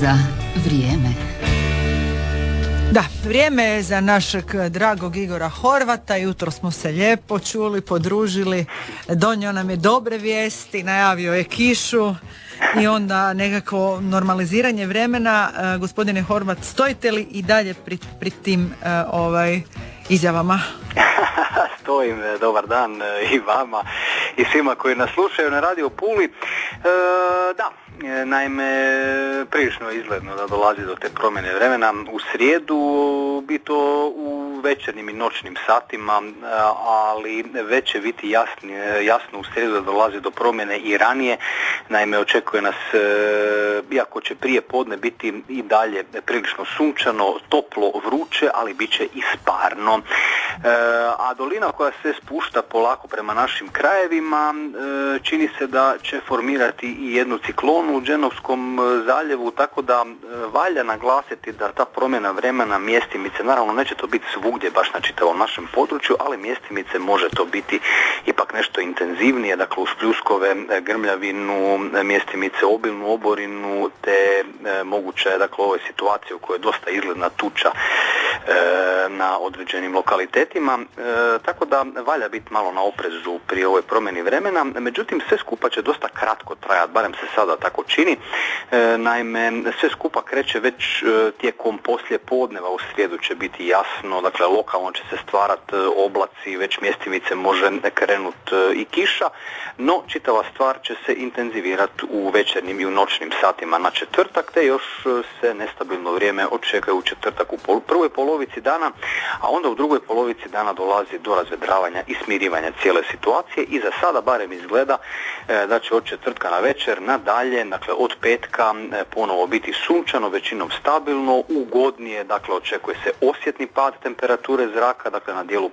za vrijeme. Da, vrijeme je za našeg dragog Igora Horvata. Jutro smo se lijepo čuli, podružili, donio nam je dobre vijesti, najavio je kišu i onda nekako normaliziranje vremena. Gospodine Horvat, stojite li i dalje pri tim izjavama? Stojim, dobar dan i vama i svima koji nas slušaju na Radio Puli. Da, naime, prilično je izgledno da dolazi do te promjene vremena. U srijedu bi to u večernjim i noćnim satima, ali već će biti jasno u srijedu da dolazi do promjene i ranije. Naime, očekuje nas, iako će prije podne biti i dalje prilično sunčano, toplo, vruće, ali bit će i sparno. A dolina koja se spušta polako prema našim krajevima čini se da će formirati i jednu ciklonu u Dženovskom zaljevu, tako da valja naglasiti da ta promjena vremena mjestimice, naravno neće to biti svugdje baš na čitavom našem području, ali mjestimice može to biti ipak nešto intenzivnije, dakle uz pljuskove, grmljavinu, mjestimice obilnu oborinu, te moguće je dakle ove situacije u kojoj je dosta izgledna tuča na određenim lokalitetima, tako da valja biti malo na oprezu pri ovoj promjeni vremena. Međutim, sve skupa će dosta kratko trajati, barem se sada tako čini. Naime, sve skupa kreće već tijekom poslije podneva, u srijedu će biti jasno, dakle lokalno će se stvarati oblaci, već mjestimice može krenuti i kiša, no čitava stvar će se intenzivirati u večernjim i u noćnim satima na četvrtak, te još se nestabilno vrijeme očekuje u četvrtak u prvoj polovici dana, a onda u drugoj polovici dana dolazi do razvedravanja i smirivanja cijele situacije i za sada barem izgleda da će od četvrtka na večer nadalje, dakle od petka ponovo biti sunčano, većinom stabilno, ugodnije, dakle očekuje se osjetni pad temperature zraka, dakle na dijelu